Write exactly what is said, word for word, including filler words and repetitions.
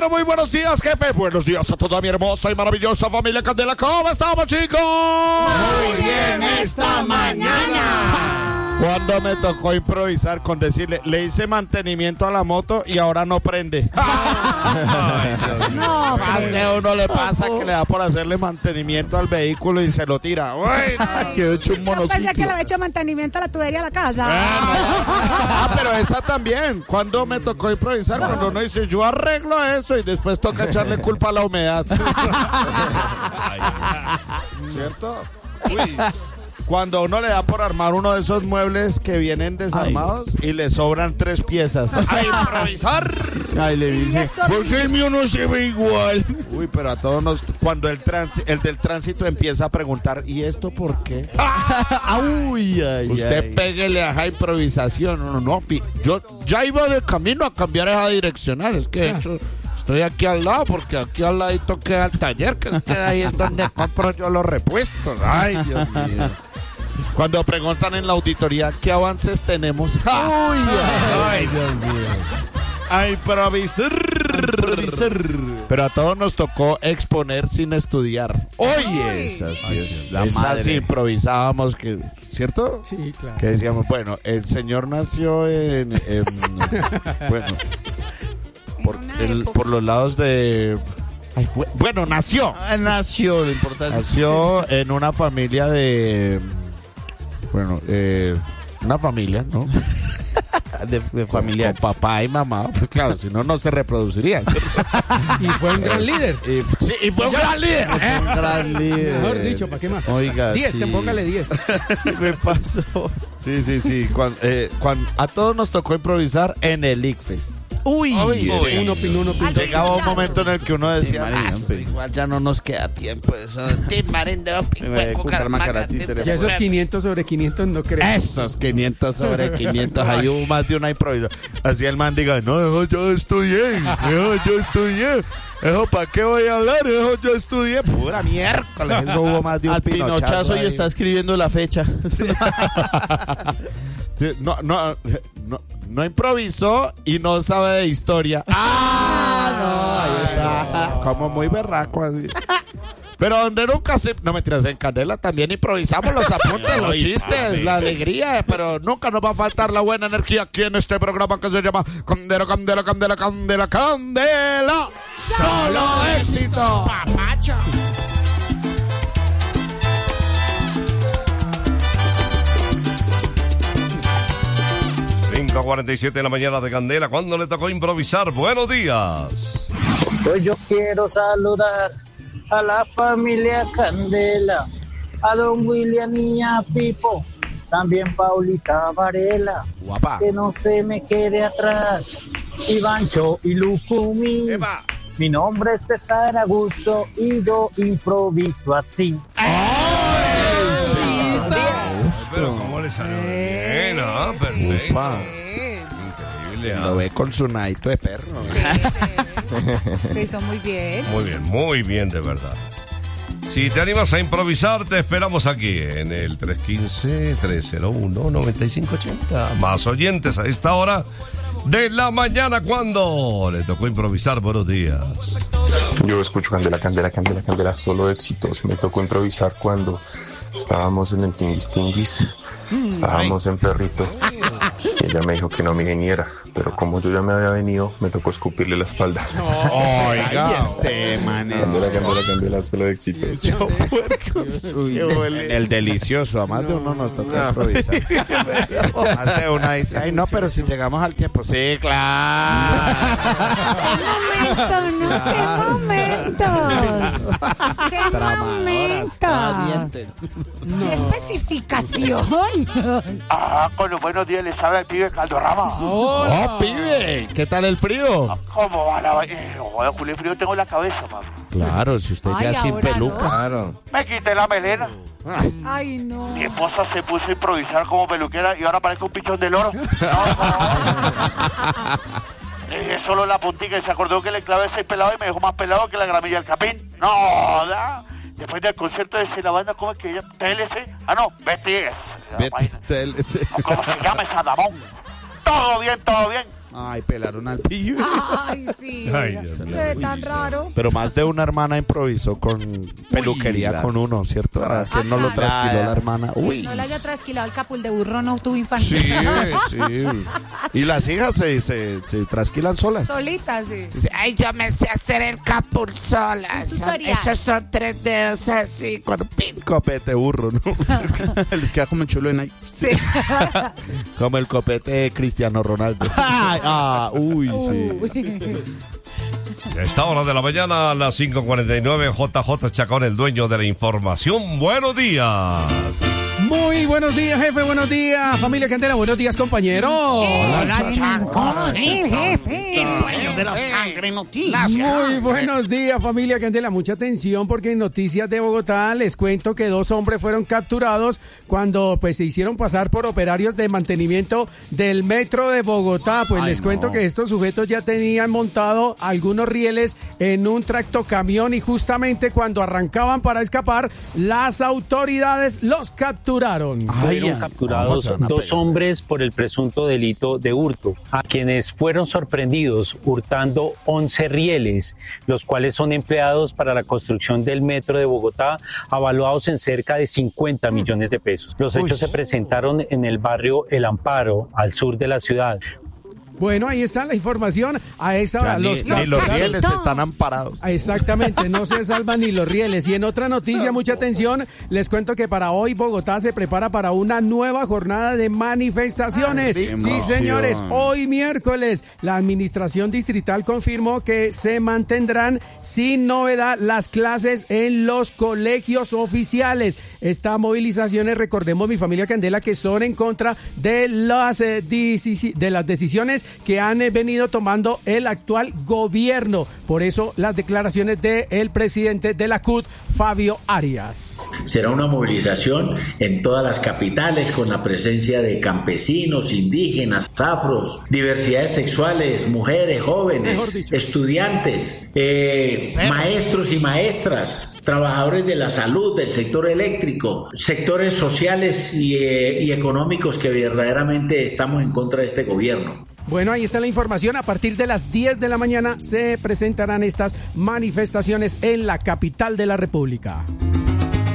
pero muy buenos días, jefe. Buenos días a toda mi hermosa y maravillosa familia Candela. ¿Cómo estamos, chicos? Muy bien esta mañana. Cuando me tocó improvisar con decirle, le hice mantenimiento a la moto y ahora no prende. Ay, Dios mío. No, a uno le pasa que le da por hacerle mantenimiento al vehículo y se lo tira. Uy, no. Quedó hecho un monociclo. Yo pensé que le había hecho mantenimiento a la tubería de la casa. Ah, pero esa también. Cuando me tocó improvisar, cuando uno dice, yo arreglo eso y después toca echarle culpa a la humedad. ¿Cierto? Uy. Cuando uno le da por armar uno de esos muebles que vienen desarmados Ay. y le sobran tres piezas. ¡A improvisar! Ay, le dice, ¿por qué el mío no se ve igual? Uy, pero a todos nos... Cuando el, trans, el del tránsito empieza a preguntar, ¿y esto por qué? Uy, ay, Usted ay. péguele a esa improvisación. No, no, yo ya iba de camino a cambiar esa direccional. Es que de hecho... Estoy aquí al lado porque aquí al ladito queda el taller, que es que ahí es donde compro yo los repuestos. Ay, Dios mío. Cuando preguntan en la auditoría qué avances tenemos. Uy, ay, ay, Dios mío. Ay, improvisar. Pero a todos nos tocó exponer sin estudiar. Oye, esa sí es la esa madre. Sí improvisábamos, que, ¿cierto? Sí, claro. Que decíamos, bueno, el señor nació en, en bueno, por, el, por los lados de... Ay, bueno, nació. Ah, nació, lo importante. Nació en una familia de... Bueno, eh, una familia, ¿no? de, de familiares. Con, con papá y mamá, pues claro, si no, no se reproducirían. Y fue un gran líder. Y, sí, y fue un gran líder. ¿eh? Un gran líder. Mejor dicho, ¿para qué más? Oiga, diez, sí. te póngale diez. Sí, me pasó. Sí, sí, sí. Cuando, eh, cuando a todos nos tocó improvisar en el ICFES. Uy, Uy, uno opinó, uno opinó. Llegaba un momento en el que uno decía, sí, ah, sí, igual ya no nos queda tiempo. Eso. Ya esos quinientos sobre quinientos no creo. Esos quinientos sobre quinientos. Ahí hubo más de una improvisación. Así el man diga, no, eso yo estudié. Eso yo estudié. Eso, ¿para qué voy a hablar? Eso yo estudié. Pura miércoles. Eso hubo más de un Al pinochazo. pinochazo y ahí. está escribiendo la fecha. Sí, no, no, no, no improvisó y no sabe de historia. ¡Ah! No, ahí está. Como muy berraco así. Pero donde nunca se... No, mentiras, en Candela también improvisamos los apuntes, los chistes, la alegría, pero nunca nos va a faltar la buena energía aquí en este programa que se llama Candela, Candela, Candela, Candela, Candela. ¡Solo éxito! ¡Papacho! cinco cuarenta y siete de la mañana de Candela, cuando le tocó improvisar. Buenos días. Pues yo quiero saludar a la familia Candela, a don William y a Pipo, también Paulita Varela, Guapa. Que no se me quede atrás, Ivancho y Lucumí. Eva. Mi nombre es César Augusto y yo improviso así. Pero cómo le salió bien, ¿no? Perfecto. Upa. Increíble. Lo ve con su nadito de perro. Lo hizo muy bien. Muy bien, muy bien, de verdad. Si te animas a improvisar, te esperamos aquí en el tres uno cinco, tres cero uno, nueve cinco ocho cero. Más oyentes a esta hora de la mañana, cuando le tocó improvisar. Buenos días. Yo escucho Candela, Candela, Candela, Candela, solo éxitos. Me tocó improvisar cuando estábamos en el Tinguis Tinguis, estábamos en Perrito, y ella me dijo que no me viniera, pero como yo ya me había venido, me tocó escupirle la espalda. Oiga, este man. Candela, Candela, Candela, solo éxitos. Yo puerco. En el delicioso, a más de uno nos toca improvisar. Más de una dice, ay no, pero si llegamos al tiempo. Sí, claro. ¡Qué momento, no! ¡Qué momentos! ¡Qué momentos! ¡Qué especificación! Ah, con los buenos días les habla el pibe Caldorrama. ¡Oh, pibe! ¿Qué tal el frío? ¿Cómo van a eh, joder, culé frío tengo en la cabeza, mamá. Claro, si usted Ay, ya sin ahora peluca. no. Claro. Me quité la melena. ¡Ay, no! Mi esposa se puso a improvisar como peluquera y ahora parezco un pichón de loro. No, no. Eh, solo la puntica y se acordó que le clavé seis pelados y me dejó más pelado que la gramilla del capín. No, ¿da? Después del concierto de la banda, ¿cómo es que ella? T L C. Ah, no, B T S. T L C. ¿Cómo se llama esa damón? Todo bien, todo bien. Ay, pelaron al pillo. Ay, sí. Ay, oiga, Dios se mío. ve tan raro. Pero más de una hermana improvisó con peluquería las- con uno, ¿cierto? ¿A quién no lo Ah, claro. trasquiló la hermana? Uy. No le haya trasquilado el capul de burro, no tuvo infancia. Sí, sí. Y las hijas se, se, se trasquilan solas. Solita, sí. Dice, ay, yo me sé hacer el capul sola. Son- Tutorial. esos son tres dedos así, con pin. Copete burro, ¿no? Les queda como chulo en ahí. Sí. Como el copete de Cristiano Ronaldo. Ay, ah, uy, sí. Uy. A esta hora de la mañana, a las cinco cuarenta y nueve, J J Chacón, el dueño de la información. Buenos días. Muy buenos días, jefe, buenos días, familia Candela, buenos días, compañeros. Hola, Chacón. El jefe. Dueño de las Cangre Noticias. Muy buenos días, familia Candela. Mucha atención porque en Noticias de Bogotá les cuento que dos hombres fueron capturados cuando pues se hicieron pasar por operarios de mantenimiento del metro de Bogotá. Pues Ay, les cuento no. que estos sujetos ya tenían montado algunos rieles en un tractocamión y justamente cuando arrancaban para escapar, las autoridades los capturaron. Fueron capturados dos hombres por el presunto delito de hurto, a quienes fueron sorprendidos hurtando once rieles, los cuales son empleados para la construcción del metro de Bogotá, avaluados en cerca de cincuenta millones de pesos. Los hechos se presentaron en el barrio El Amparo, al sur de la ciudad. Bueno, ahí está la información. A esa hora Ya los ni, ni los capturaron. rieles están amparados. Exactamente, no se salvan ni los rieles. Y en otra noticia, mucha atención, les cuento que para hoy Bogotá se prepara para una nueva jornada de manifestaciones. Ay, Sí, emoción. señores, hoy miércoles la administración distrital confirmó que se mantendrán sin novedad las clases en los colegios oficiales. Estas movilizaciones, recordemos, mi familia Candela, que son en contra de las, eh, deci- de las decisiones que han eh, venido tomando el actual gobierno. Por eso las declaraciones del presidente de la C U T, Fabio Arias. Será una movilización en todas las capitales con la presencia de campesinos, indígenas, afros, diversidades sexuales, mujeres, Mejor jóvenes, dicho. estudiantes, eh, maestros y maestras, trabajadores de la salud, del sector eléctrico, sectores sociales y, eh, y económicos que verdaderamente estamos en contra de este gobierno. Bueno, ahí está la información. A partir de las diez de la mañana se presentarán estas manifestaciones en la capital de la República.